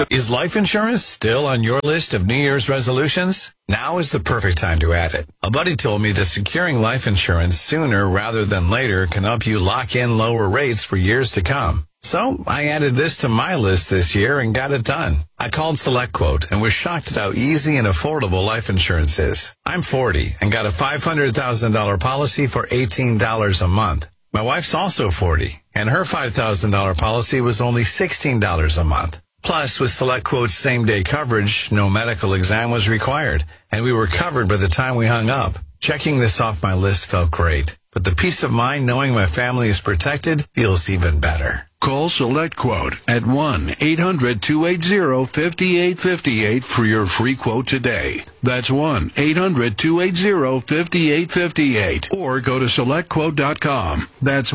Is life insurance still on your list of New Year's resolutions? Now is the perfect time to add it. A buddy told me that securing life insurance sooner rather than later can help you lock in lower rates for years to come. So I added this to my list this year and got it done. I called SelectQuote and was shocked at how easy and affordable life insurance is. I'm 40 and got a $500,000 policy for $18 a month. My wife's also 40 and her $5,000 policy was only $16 a month. Plus, with SelectQuote's same-day coverage, no medical exam was required, and we were covered by the time we hung up. Checking this off my list felt great, but the peace of mind knowing my family is protected feels even better. Call SelectQuote at 1-800-280-5858 for your free quote today. That's 1-800-280-5858. Or go to SelectQuote.com. That's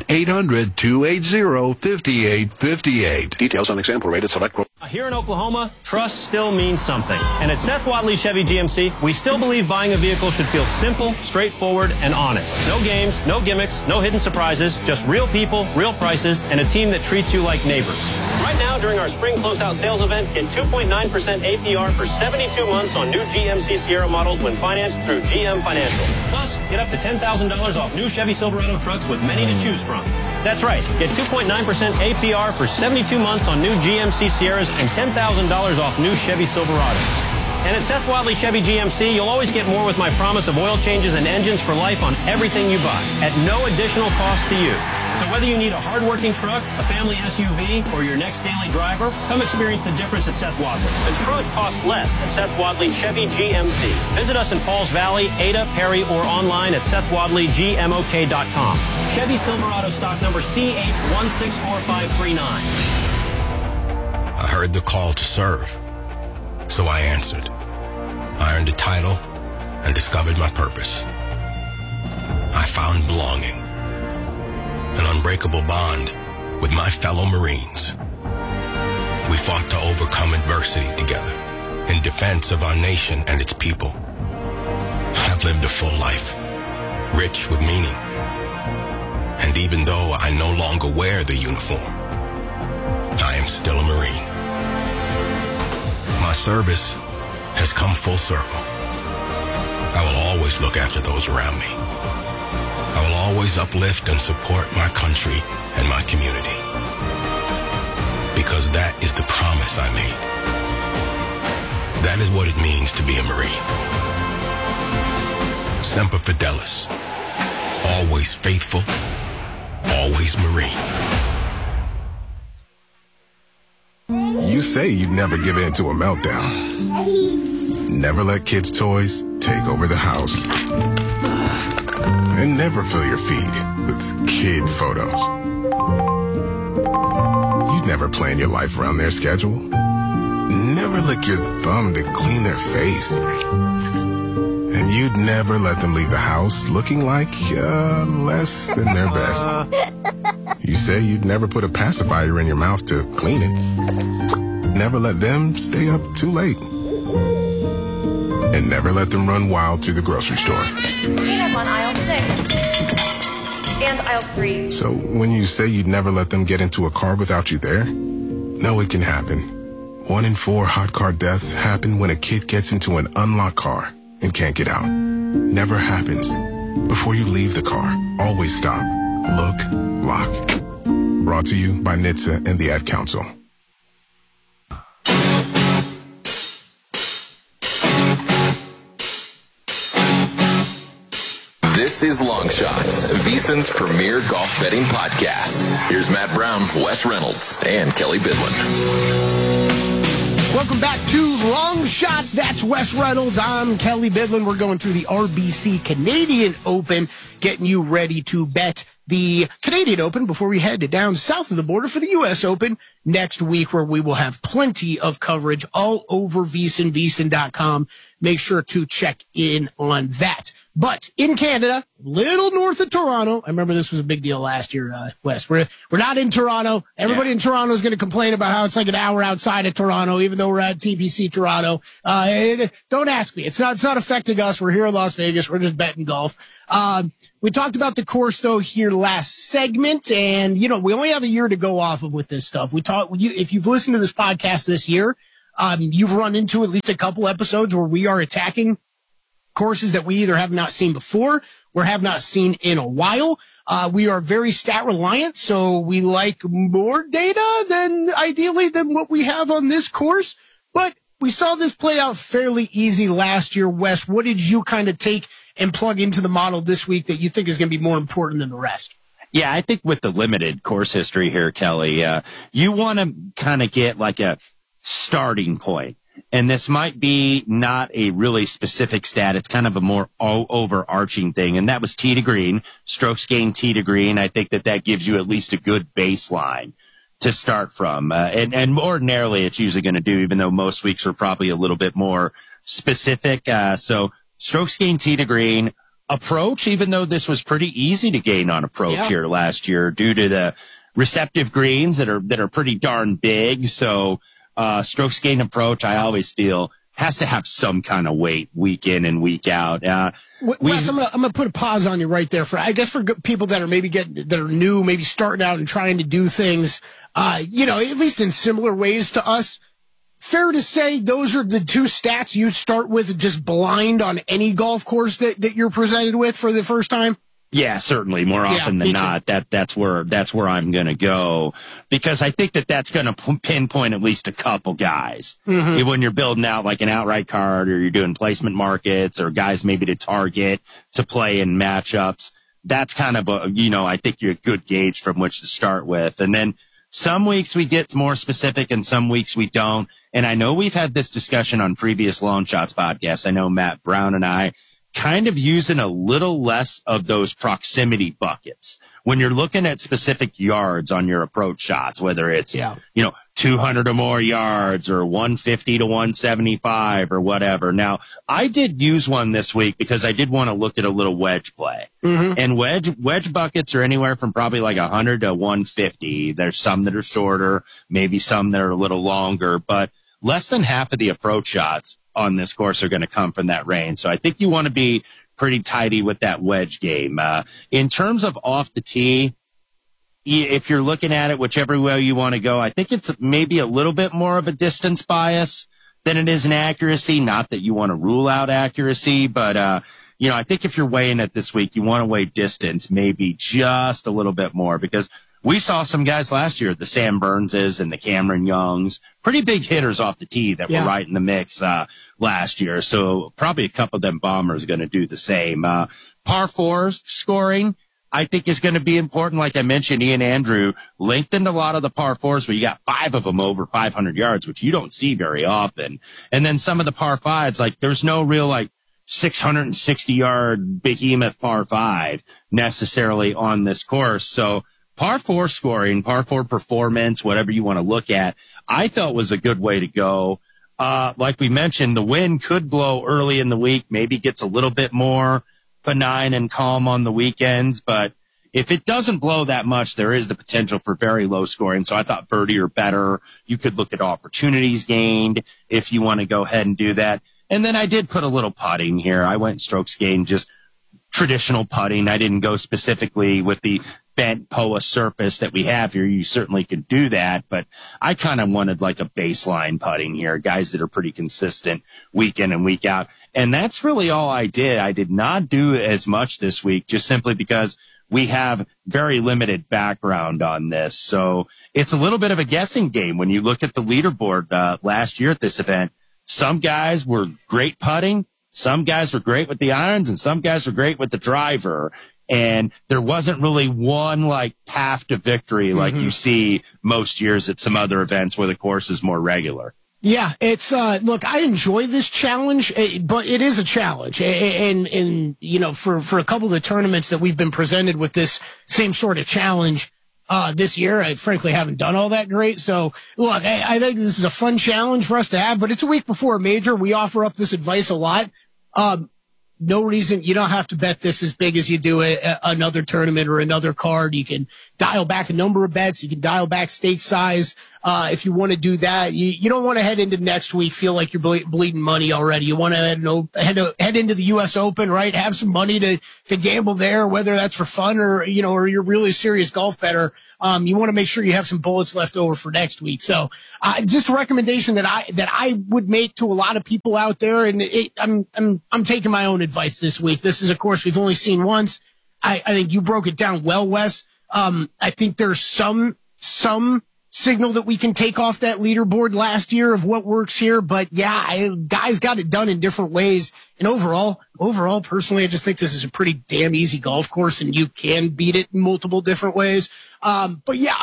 1-800-280-5858. Details on example rate at SelectQuote. Here in Oklahoma, trust still means something. And at Seth Wadley Chevy GMC, we still believe buying a vehicle should feel simple, straightforward, and honest. No games, no gimmicks, no hidden surprises, just real people, real prices, and a team that treats you like neighbors. Right now, during our spring closeout sales event, get 2.9% APR for 72 months on new GMC Sierra models when financed through GM Financial. Plus, get up to $10,000 off new Chevy Silverado trucks with many to choose from. That's right. Get 2.9% APR for 72 months on new GMC Sierras and $10,000 off new Chevy Silverados. And at Seth Wadley Chevy GMC, you'll always get more with my promise of oil changes and engines for life on everything you buy at no additional cost to you. So whether you need a hard-working truck, a family SUV, or your next daily driver, come experience the difference at Seth Wadley. The truth costs less at Seth Wadley Chevy GMC. Visit us in Pauls Valley, Ada, Perry, or online at SethWadleyGMOK.com. Chevy Silverado stock number CH164539. I heard the call to serve, so I answered. I earned a title and discovered my purpose. I found belonging, an unbreakable bond with my fellow Marines. We fought to overcome adversity together in defense of our nation and its people. I've lived a full life, rich with meaning. And even though I no longer wear the uniform, I am still a Marine. My service has come full circle. I will always look after those around me. I will always uplift and support my country and my community. Because that is the promise I made. That is what it means to be a Marine. Semper Fidelis. Always faithful. Always Marine. You say you'd never give in to a meltdown. Never let kids' toys take over the house. And never fill your feed with kid photos. You'd never plan your life around their schedule. Never lick your thumb to clean their face. And you'd never let them leave the house looking like less than their best. You say you'd never put a pacifier in your mouth to clean it. Never let them stay up too late. And never let them run wild through the grocery store. We have on aisle 6 and aisle 3. So when you say you'd never let them get into a car without you there, no, it can happen. 1 in 4 hot car deaths happen when a kid gets into an unlocked car and can't get out. Never happens. Before you leave the car, always stop, look, lock. Brought to you by NHTSA and the Ad Council. This is Long Shots, VSiN's premier golf betting podcast. Here's Matt Brown, Wes Reynolds, and Kelly Bidlin. Welcome back to Long Shots. That's Wes Reynolds. I'm Kelly Bidlin. We're going through the RBC Canadian Open, getting you ready to bet the Canadian Open before we head down south of the border for the U.S. Open next week, where we will have plenty of coverage all over VSiN, VSiN.com. Make sure to check in on that. But in Canada, little north of Toronto, I remember this was a big deal last year, Wes. We're not in Toronto. Everybody in Toronto is going to complain about how it's like an hour outside of Toronto, even though we're at TPC Toronto. Don't ask me. It's not affecting us. We're here in Las Vegas. We're just betting golf. We talked about the course though here last segment, and we only have a year to go off of with this stuff. If you've listened to this podcast this year, you've run into at least a couple episodes where we are attacking courses that we either have not seen before or have not seen in a while. We are very stat reliant, so we like more data than what we have on this course. But we saw this play out fairly easy last year. Wes, what did you kind of take and plug into the model this week that you think is going to be more important than the rest? Yeah, I think with the limited course history here, Kelly, you want to kind of get like a starting point. And this might be not a really specific stat. It's kind of a more overarching thing. And that was tee to green, strokes gained tee to green. I think that gives you at least a good baseline to start from. And ordinarily it's usually going to do, even though most weeks are probably a little bit more specific. So strokes gained tee to green, approach, even though this was pretty easy to gain on approach here last year due to the receptive greens that are pretty darn big. So, strokes gained approach, I always feel has to have some kind of weight week in and week out. Wes, I'm gonna put a pause on you right there for people that are that are new, maybe starting out and trying to do things, at least in similar ways to us. Fair to say those are the two stats you start with just blind on any golf course that you're presented with for the first time? Yeah, certainly. More often than not, that's where I'm going to go, because I think that's going to pinpoint at least a couple guys. Mm-hmm. When you're building out like an outright card, or you're doing placement markets, or guys maybe to target to play in matchups, that's kind of I think you're a good gauge from which to start with. And then some weeks we get more specific and some weeks we don't. And I know we've had this discussion on previous Long Shots podcasts. I know Matt Brown and I kind of using a little less of those proximity buckets when you're looking at specific yards on your approach shots, whether it's, 200 or more yards or 150 to 175 or whatever. Now, I did use one this week because I did want to look at a little wedge play. Mm-hmm. And wedge buckets are anywhere from probably like 100 to 150. There's some that are shorter, maybe some that are a little longer, but less than half of the approach shots on this course are going to come from that range. So I think you want to be pretty tidy with that wedge game. In terms of off the tee, if you're looking at it, whichever way you want to go, I think it's maybe a little bit more of a distance bias than it is an accuracy. Not that you want to rule out accuracy, but, I think if you're weighing it this week, you want to weigh distance maybe just a little bit more, because we saw some guys last year, the Sam Burnses and the Cameron Youngs, pretty big hitters off the tee that were right in the mix last year. So probably a couple of them bombers are going to do the same. Par fours scoring, I think, is going to be important. Like I mentioned, Ian Andrew lengthened a lot of the par fours where you got 5 of them over 500 yards, which you don't see very often. And then some of the par fives, like there's no real 660-yard behemoth par 5 necessarily on this course. So par 4 scoring, par 4 performance, whatever you want to look at, I felt was a good way to go. Like we mentioned, the wind could blow early in the week, maybe gets a little bit more benign and calm on the weekends. But if it doesn't blow that much, there is the potential for very low scoring. So I thought birdie or better. You could look at opportunities gained if you want to go ahead and do that. And then I did put a little putting here. I went strokes gained, just traditional putting. I didn't go specifically with the bent POA surface that we have here. You certainly could do that, but I kind of wanted like a baseline putting here, guys that are pretty consistent week in and week out. And that's really all I did. I did not do as much this week, just simply because we have very limited background on this. So it's a little bit of a guessing game. When you look at the leaderboard last year at this event, some guys were great putting, some guys were great with the irons, and some guys were great with the driver. And there wasn't really one path to victory like you see most years at some other events where the course is more regular. Yeah, it's look, I enjoy this challenge, but it is a challenge. And for a couple of the tournaments that we've been presented with this same sort of challenge this year, I frankly haven't done all that great. So look, I think this is a fun challenge for us to have, but it's a week before a major. We offer up this advice a lot. no reason. You don't have to bet this as big as you do another tournament or another card. You can dial back a number of bets. You can dial back stake size. If you want to do that, you don't want to head into next week, feel like you're bleeding money already. You want to head into the U.S. Open, right? Have some money to gamble there, whether that's for fun or you're really a serious golf bettor. You want to make sure you have some bullets left over for next week. So, just a recommendation that I would make to a lot of people out there. And I'm taking my own advice this week. This is a course we've only seen once. I think you broke it down well, Wes. I think there's some signal that we can take off that leaderboard last year of what works here. But yeah, guys got it done in different ways. And overall, personally, I just think this is a pretty damn easy golf course and you can beat it in multiple different ways. But yeah,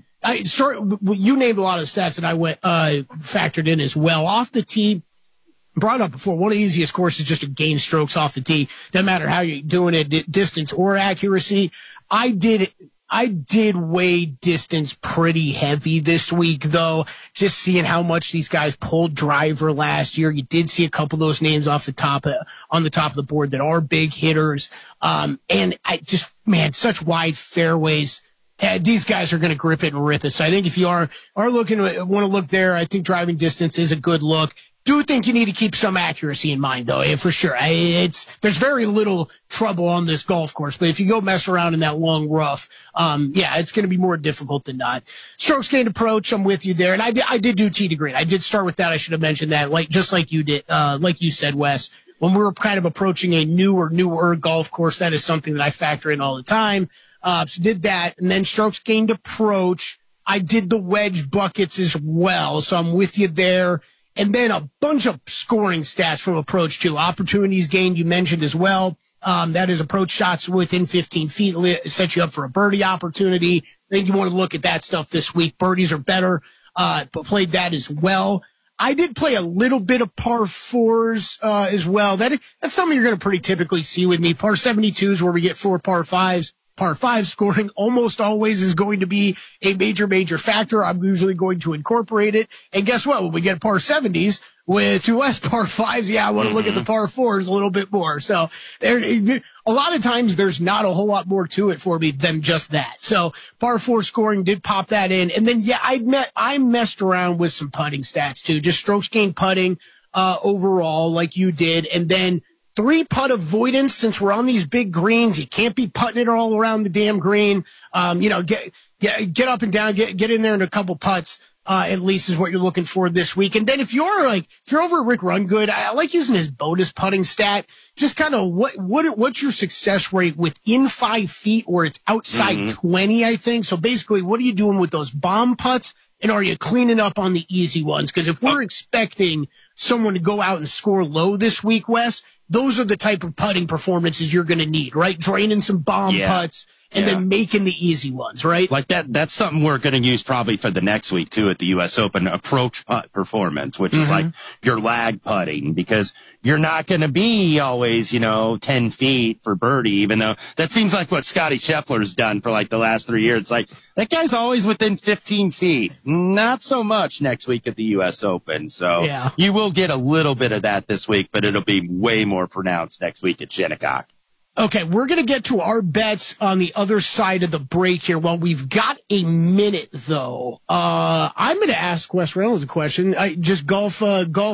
you named a lot of stats that I factored in as well. Off the tee, brought up before, one of the easiest courses just to gain strokes off the tee. Doesn't matter how you're doing it, distance or accuracy. I did weigh distance pretty heavy this week, though, just seeing how much these guys pulled driver last year. You did see a couple of those names on the top of the board that are big hitters. And such wide fairways. These guys are going to grip it and rip it. So I think if you want to look there, I think driving distance is a good look. Do think you need to keep some accuracy in mind, though, for sure. There's very little trouble on this golf course, but if you go mess around in that long rough, it's going to be more difficult than not. Strokes gained approach, I'm with you there, and I did do tee to green. I did start with that. I should have mentioned that, just like you did, like you said, Wes. When we were kind of approaching a newer golf course, that is something that I factor in all the time. So did that, and then strokes gained approach. I did the wedge buckets as well, so I'm with you there. And then a bunch of scoring stats from approach too. Opportunities gained, you mentioned as well. That is approach shots within 15 feet, set you up for a birdie opportunity. I think you want to look at that stuff this week. Birdies are better, but played that as well. I did play a little bit of par fours, as well. That's something you're going to pretty typically see with me. Par 72s where we get 4 par fives. Par 5 scoring almost always is going to be a major factor. I'm usually going to incorporate it. And guess what? When we get par 70s with 2 less par 5s, I want to look at the par 4s a little bit more. So a lot of times there's not a whole lot more to it for me than just that. So par 4 scoring did pop that in. And then, I messed around with some putting stats too, just strokes gained putting, overall like you did. And then 3 putt avoidance, since we're on these big greens. You can't be putting it all around the damn green. Get up and down, get in there in a couple putts, at least is what you're looking for this week. And then if you're over at Rick Rungood, I like using his bonus putting stat. Just kind of what's your success rate within 5 feet or it's outside 20, I think. So basically, what are you doing with those bomb putts? And are you cleaning up on the easy ones? Because if we're expecting someone to go out and score low this week, Wes, those are the type of putting performances you're going to need, right? Draining some bomb putts and then making the easy ones, right? Like that's something we're going to use probably for the next week too at the U.S. Open, approach putt performance, which is like your lag putting, because you're not going to be always, 10 feet for birdie, even though that seems like what Scotty Scheffler's done for like the last 3 years. It's like that guy's always within 15 feet. Not so much next week at the U.S. Open. So you will get a little bit of that this week, but it'll be way more pronounced next week at Shinnecock. Okay, we're going to get to our bets on the other side of the break here. Well, we've got a minute, though. I'm going to ask Wes Reynolds a question. Just golf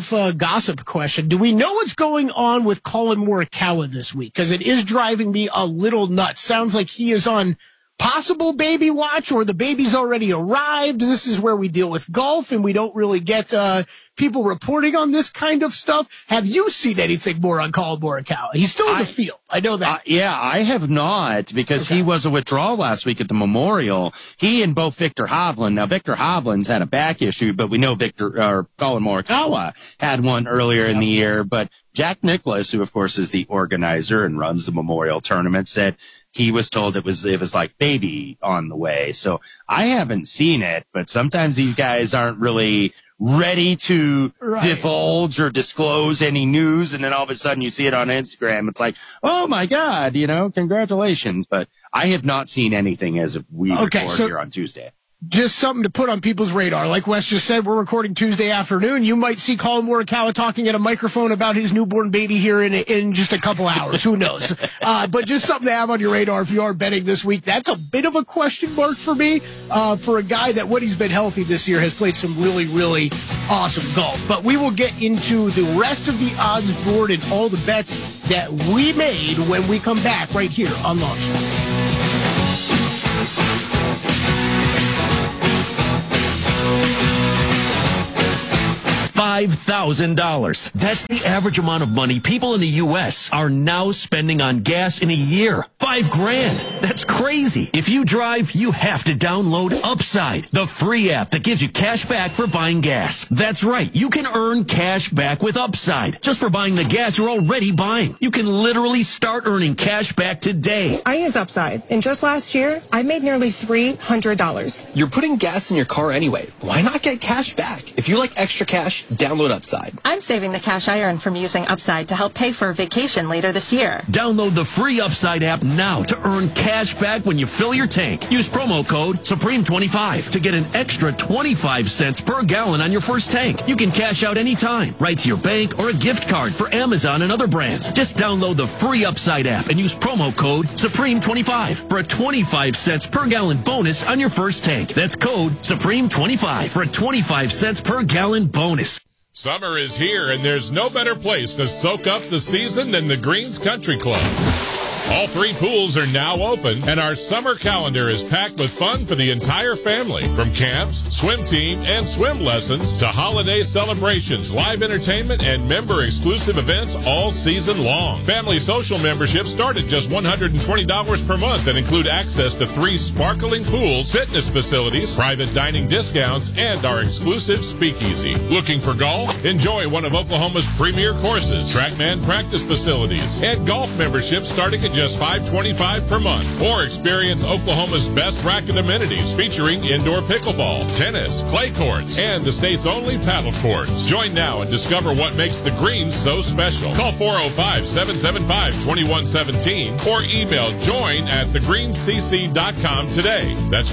gossip question. Do we know what's going on with Collin Morikawa this week? Because it is driving me a little nuts. Sounds like he is on possible baby watch, or the baby's already arrived. This is where we deal with golf, and we don't really get people reporting on this kind of stuff. Have you seen anything more on Collin Morikawa? He's still in the field. I know that. I have not, because he was a withdrawal last week at the Memorial. He and both Victor Hovland. Now, Victor Hovland's had a back issue, but we know Collin Morikawa had one earlier in the year. But Jack Nicklaus, who of course is the organizer and runs the Memorial tournament, said he was told it was like baby on the way. So I haven't seen it, but sometimes these guys aren't really ready to divulge or disclose any news. And then all of a sudden you see it on Instagram. It's like, oh my God, congratulations. But I have not seen anything as of we record here on Tuesday. just something to put on people's radar. Like Wes just said, we're recording Tuesday afternoon. You might see Colin Morikawa talking at a microphone about his newborn baby here in just a couple hours. Who knows? But just something to have on your radar if you are betting this week. That's a bit of a question mark for me, for a guy that when he's been healthy this year has played some really, really awesome golf. But we will get into the rest of the odds board and all the bets that we made when we come back right here on Long Shots. $5,000. That's the average amount of money people in the U.S. are now spending on gas in a year. $5,000. That's crazy. If you drive, you have to download Upside, the free app that gives you cash back for buying gas. That's right. You can earn cash back with Upside just for buying the gas you're already buying. You can literally start earning cash back today. I use Upside, and just last year, I made nearly $300. You're putting gas in your car anyway. Why not get cash back? If you like extra cash, download Upside. I'm saving the cash I earn from using Upside to help pay for a vacation later this year. Download the free Upside app now to earn cash back when you fill your tank. Use promo code Supreme25 to get an extra 25 cents per gallon on your first tank. You can cash out anytime, right to your bank or a gift card for Amazon and other brands. Just download the free Upside app and use promo code Supreme25 for a 25 cents per gallon bonus on your first tank. That's code Supreme25 for a 25 cents per gallon bonus. Summer is here, and there's no better place to soak up the season than the Greens Country Club. All 3 pools are now open, and our summer calendar is packed with fun for the entire family. From camps, swim team, and swim lessons to holiday celebrations, live entertainment, and member-exclusive events all season long. Family social memberships start at just $120 per month and include access to 3 sparkling pools, fitness facilities, private dining discounts, and our exclusive speakeasy. Looking for golf? Enjoy one of Oklahoma's premier courses, TrackMan practice facilities, and golf memberships starting at just $525 per month. Or experience Oklahoma's best racket amenities featuring indoor pickleball, tennis, clay courts, and the state's only paddle courts. Join now and discover what makes the Greens so special. Call 405-775-2117 or email join@thegreenscc.com today. That's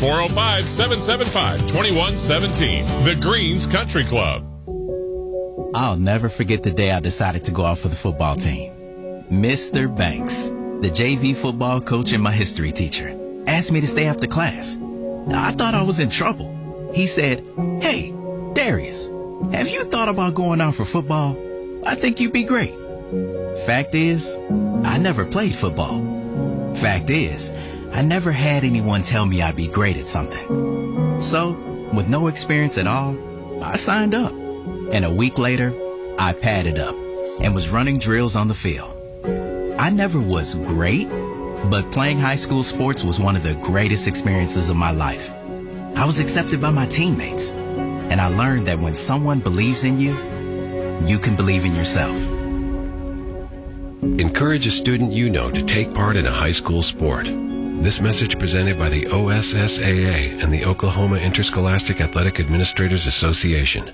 405-775-2117. The Greens Country Club. I'll never forget the day I decided to go out for the football team. Mr. Banks, the JV football coach and my history teacher, asked me to stay after class. I thought I was in trouble. He said, "Hey, Darius, have you thought about going out for football? I think you'd be great." Fact is, I never played football. Fact is, I never had anyone tell me I'd be great at something. So, with no experience at all, I signed up. And a week later, I padded up and was running drills on the field. I never was great, but playing high school sports was one of the greatest experiences of my life. I was accepted by my teammates, and I learned that when someone believes in you, you can believe in yourself. Encourage a student you know to take part in a high school sport. This message presented by the OSSAA and the Oklahoma Interscholastic Athletic Administrators Association.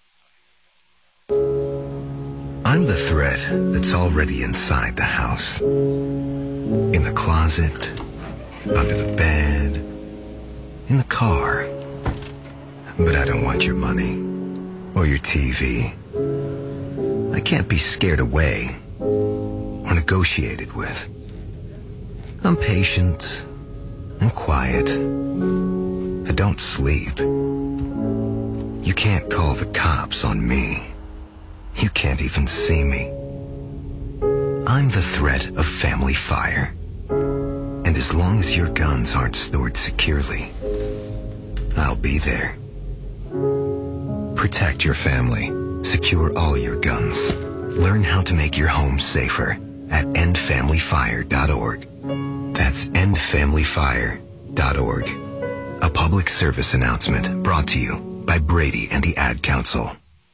I'm the thread that's already inside the house. In the closet, under the bed, in the car. But I don't want your money or your TV. I can't be scared away or negotiated with. I'm patient and quiet. I don't sleep. You can't call the cops on me. You can't even see me. I'm the threat of family fire. And as long as your guns aren't stored securely, I'll be there. Protect your family. Secure all your guns. Learn how to make your home safer at endfamilyfire.org. That's endfamilyfire.org. A public service announcement brought to you by Brady and the Ad Council.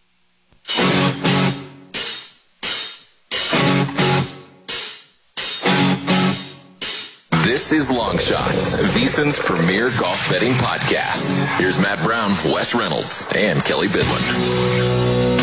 This is Long Shots, VSiN's premier golf betting podcast. Here's Matt Brown, Wes Reynolds, and Kelly Bidlin.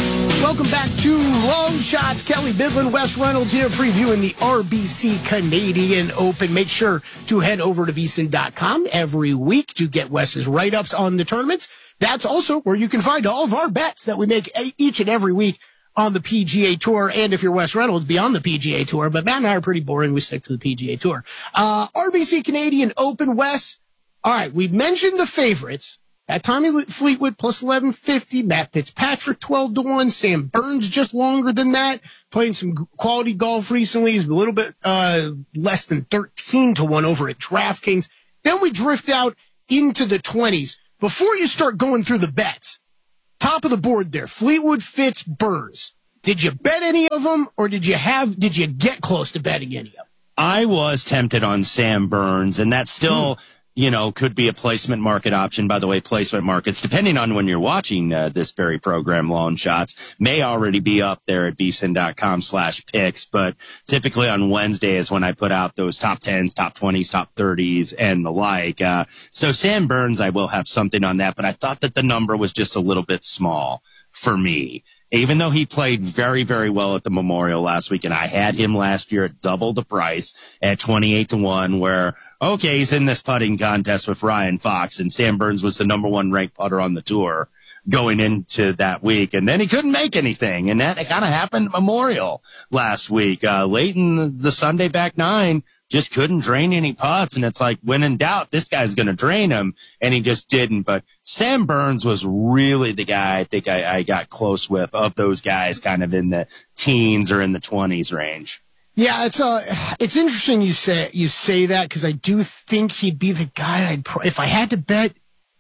Welcome back to Long Shots. Kelly Bidlin, Wes Reynolds here previewing the RBC Canadian Open. Make sure to head over to VSiN.com every week to get Wes's write-ups on the tournaments. That's also where you can find all of our bets that we make each and every week on the PGA Tour. And if you're Wes Reynolds, beyond the PGA Tour. But Matt and I are pretty boring. We stick to the PGA Tour. RBC Canadian Open, Wes. All right, we mentioned the favorites. At Tommy Fleetwood plus 1150, Matt Fitzpatrick 12-1, Sam Burns just longer than that, playing some quality golf recently. He's a little bit less than 13-1 over at DraftKings. Then we drift out into the 20s. Before you start going through the bets, top of the board there, Fleetwood, Fitz, Burns. Did you bet any of them, or did you get close to betting any of them? I was tempted on Sam Burns, and that's still could be a placement market option. By the way, placement markets, depending on when you're watching this very program, Long Shots, may already be up there at vsin.com/picks. But typically on Wednesday is when I put out those top 10s, top 20s, top 30s, and the like. So Sam Burns, I will have something on that, but I thought that the number was just a little bit small for me. Even though he played very, very well at the Memorial last week, and I had him last year at double the price at 28-1, where, okay, he's in this putting contest with Ryan Fox, and Sam Burns was the number one ranked putter on the tour going into that week. And then he couldn't make anything, and that kind of happened at Memorial last week. Late in the Sunday back nine, just couldn't drain any putts, and it's like, when in doubt, this guy's going to drain him, and he just didn't. But Sam Burns was really the guy I think I got close with of those guys kind of in the teens or in the 20s range. Yeah, it's interesting you say that, because I do think he'd be the guy if I had to bet.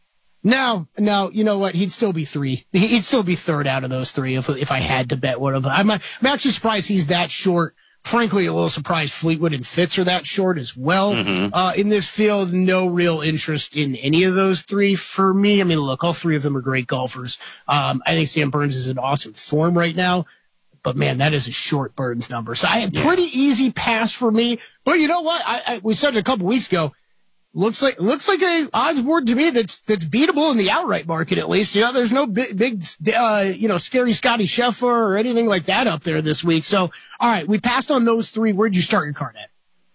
No, you know what? He'd still be three. He'd still be third out of those three if I had to bet one of them. I'm actually surprised he's that short. Frankly, a little surprised Fleetwood and Fitz are that short as well. In this field, no real interest in any of those three for me. I mean, look, all three of them are great golfers. I think Sam Burns is in awesome form right now. But, man, that is a short Burns number. So I had pretty easy pass for me. But you know what? We said it a couple weeks ago. Looks like a odds board to me that's beatable in the outright market, at least. There's no big scary Scotty Scheffler or anything like that up there this week. So, all right, we passed on those three. Where'd you start your card at?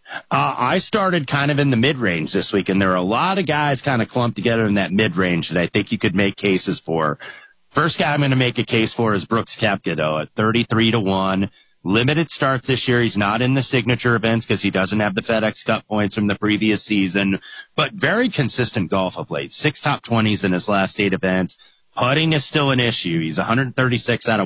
I started kind of in the mid-range this week, and there are a lot of guys kind of clumped together in that mid-range that I think you could make cases for. First guy I'm going to make a case for is Brooks Koepka, though, at 33-1. Limited starts this year. He's not in the signature events because he doesn't have the FedEx Cup points from the previous season, but very consistent golf of late. 6 top 20s in his last 8 events. Putting is still an issue. He's 136 out of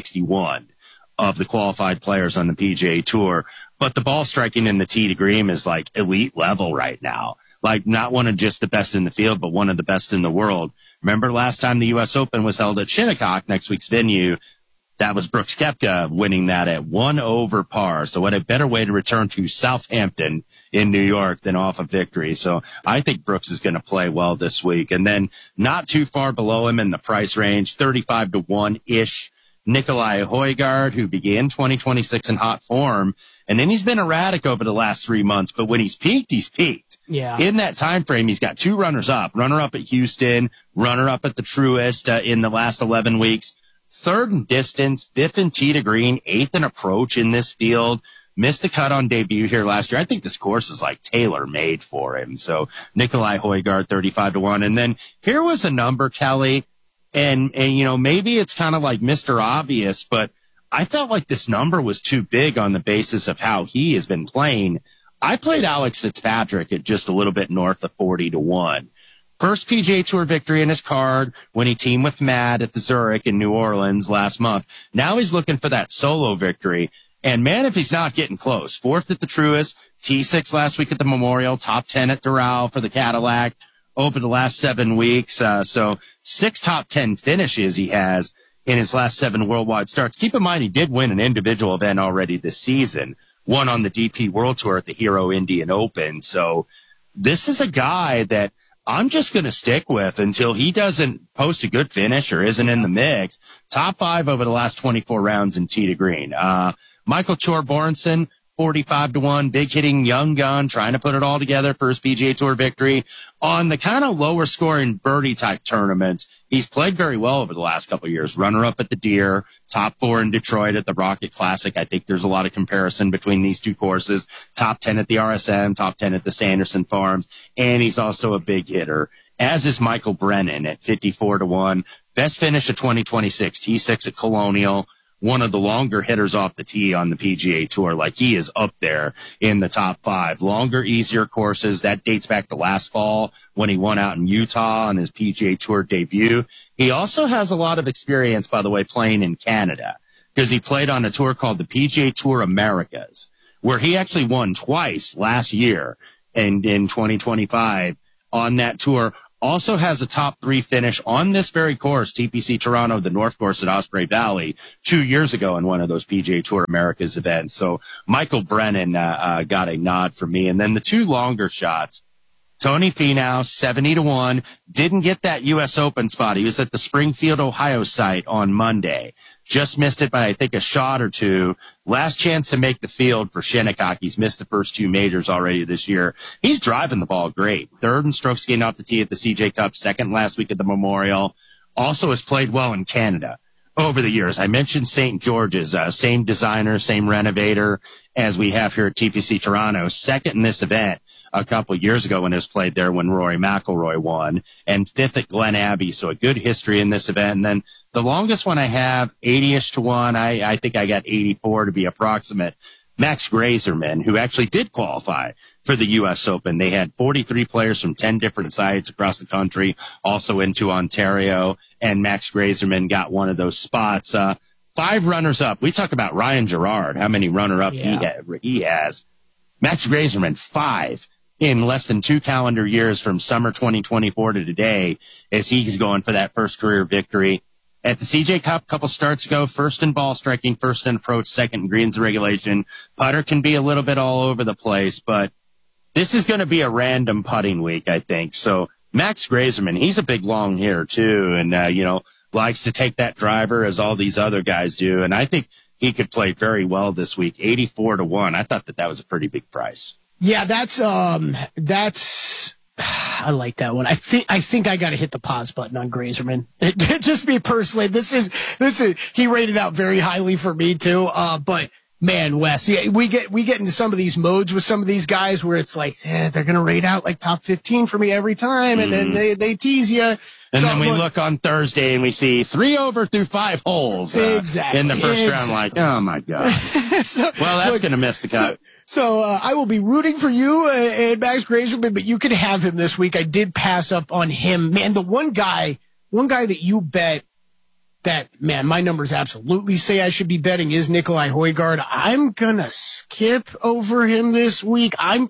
161 of the qualified players on the PGA Tour, but the ball striking in the tee to green is like elite level right now. Like not one of just the best in the field, but one of the best in the world. Remember last time the U.S. Open was held at Shinnecock, next week's venue, that was Brooks Koepka winning that at 1 over par. So what a better way to return to Southampton in New York than off a victory. So I think Brooks is going to play well this week. And then not too far below him in the price range, 35-1-ish, Nicolai Højgaard, who began 2026 in hot form. And then he's been erratic over the last 3 months. But when he's peaked, he's peaked. Yeah. In that time frame, he's got 2 runners-up. Runner-up at Houston, runner-up at the Truist in the last 11 weeks. 3rd in distance, 5th in tee to green, 8th in approach in this field. Missed the cut on debut here last year. I think this course is like tailor-made for him. So Nicolai Højgaard, 35-1. And then here was a number, Kelly, and maybe it's kind of like Mr. Obvious, but I felt like this number was too big on the basis of how he has been playing. I played Alex Fitzpatrick at just a little bit north of 40-1. First PGA Tour victory in his card when he teamed with Matt at the Zurich in New Orleans last month. Now he's looking for that solo victory. And man, if he's not getting close. 4th at the Truist, T6 last week at the Memorial, top 10 at Doral for the Cadillac over the last 7 weeks. So 6 top 10 finishes he has in his last 7 worldwide starts. Keep in mind, he did win an individual event already this season, one on the DP World Tour at the Hero Indian Open. So this is a guy that I'm just going to stick with until he doesn't post a good finish or isn't in the mix. Top 5 over the last 24 rounds in tee to green. Michael Chorbjornsson, 45-1, big hitting young gun, trying to put it all together for his PGA Tour victory. On the kind of lower scoring birdie type tournaments, he's played very well over the last couple of years. Runner up at the Deer, top 4 in Detroit at the Rocket Classic. I think there's a lot of comparison between these two courses. Top 10 at the RSM, top 10 at the Sanderson Farms, and he's also a big hitter, as is Michael Brennan at 54-1. Best finish of 2026, T6 at Colonial. One of the longer hitters off the tee on the PGA Tour. Like, he is up there in the top 5. Longer, easier courses. That dates back to last fall when he won out in Utah on his PGA Tour debut. He also has a lot of experience, by the way, playing in Canada, because he played on a tour called the PGA Tour Americas, where he actually won twice last year and in 2025 on that tour. Also has a top 3 finish on this very course, TPC Toronto, the North Course at Osprey Valley, 2 years ago in one of those PGA Tour Americas events. So Michael Brennan got a nod from me. And then the 2 longer shots, Tony Finau, 70-1, didn't get that U.S. Open spot. He was at the Springfield, Ohio site on Monday. Just missed it by, I think, a shot or 2. Last chance to make the field for Shinnecock. He's missed the first 2 majors already this year. He's driving the ball great. 3rd in strokes gained off the tee at the CJ Cup, 2nd last week at the Memorial. Also has played well in Canada over the years. I mentioned St. George's, same designer, same renovator as we have here at TPC Toronto. 2nd in this event a couple years ago when it was played there when Rory McIlroy won, and 5th at Glen Abbey. So a good history in this event. And then the longest one I have, 80-ish to 1. I think I got 84 to be approximate. Max Grazerman, who actually did qualify for the U.S. Open. They had 43 players from 10 different sites across the country, also into Ontario, and Max Grazerman got one of those spots. 5 runners up. We talk about Ryan Gerard, how many runner up he has. Max Grazerman, 5 in less than 2 calendar years from summer 2024 to today, as he's going for that first career victory. At the CJ Cup, a couple starts ago, 1st in ball striking, 1st in approach, 2nd in greens and regulation. Putter can be a little bit all over the place, but this is going to be a random putting week, I think. So Max Grazerman, he's a big long hitter too, and likes to take that driver as all these other guys do. And I think he could play very well this week, 84-1. I thought that was a pretty big price. Yeah, that's I like that one. I think I got to hit the pause button on Grazerman. Just me personally, this is he rated out very highly for me too. But man, Wes, yeah, we get into some of these modes with some of these guys where it's like, they're going to rate out like top 15 for me every time. And then they tease you. And then we look on Thursday and we see 3 over through 5 holes exactly in the first round. Like, oh my God. Well, that's going to miss the cut. So I will be rooting for you and Max Grazerman, but you can have him this week. I did pass up on him. Man, the one guy that you bet that, man, my numbers absolutely say I should be betting is Nikolai Højgaard. I'm going to skip over him this week. I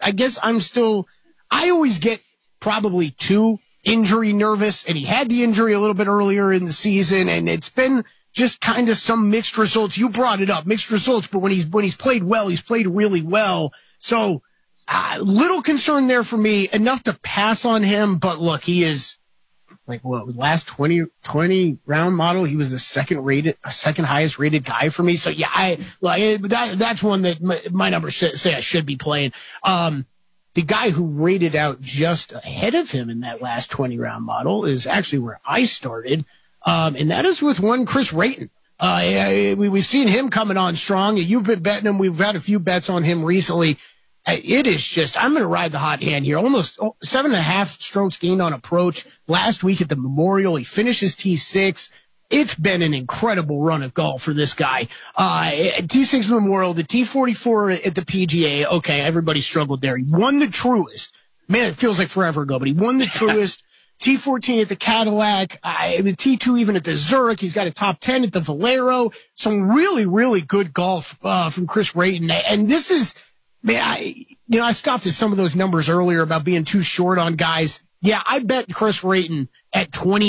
always get probably too injury nervous, and he had the injury a little bit earlier in the season, and it's been just kind of some mixed results. You brought it up, mixed results, but when he's played well, he's played really well. So, little concern there for me, enough to pass on him. But look, he is like, last 20 round model, he was the second highest rated guy for me. So yeah, that's one that my numbers say I should be playing. The guy who rated out just ahead of him in that last 20 round model is actually where I started. And that is with one Chris Rayton. We've seen him coming on strong. You've been betting him. We've had a few bets on him recently. It is just, I'm going to ride the hot hand here. Almost 7.5 strokes gained on approach. Last week at the Memorial, he finishes T6. It's been an incredible run of golf for this guy. T6 Memorial, the T44 at the PGA. Okay, everybody struggled there. He won the Truist. Man, it feels like forever ago, but he won the Truist. T14 at the Cadillac, the T2 even at the Zurich. He's got a top 10 at the Valero. Some really, really good golf from Chris Rayton. And this is, man, I scoffed at some of those numbers earlier about being too short on guys. Yeah, I bet Chris Rayton at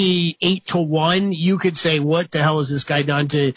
28-1. You could say, what the hell has this guy done to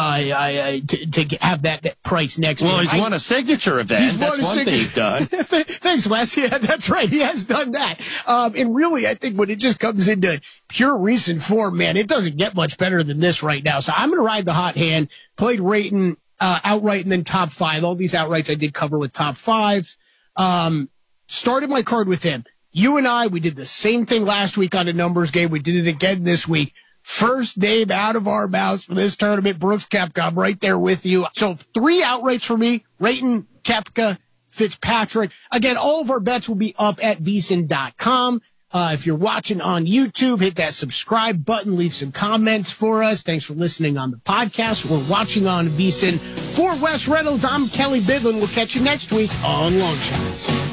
have that price next year? Well, he's won a signature event. That's one thing he's done. Thanks, Wes. Yeah, that's right. He has done that. And really, I think when it just comes into pure recent form, man, it doesn't get much better than this right now. So I'm going to ride the hot hand. Played Rayton. outright and then top 5. All these outrights I did cover with top 5s. Started my card with him. You and I, we did the same thing last week on a numbers game. We did it again this week. First name out of our mouths for this tournament, Brooks Koepka. I'm right there with you. So 3 outrights for me, Rayton, Koepka, Fitzpatrick. Again, all of our bets will be up at VSiN.com. If you're watching on YouTube, hit that subscribe button, leave some comments for us. Thanks for listening on the podcast. We're watching on VSiN. For Wes Reynolds, I'm Kelly Bidlin. We'll catch you next week on Long Shots.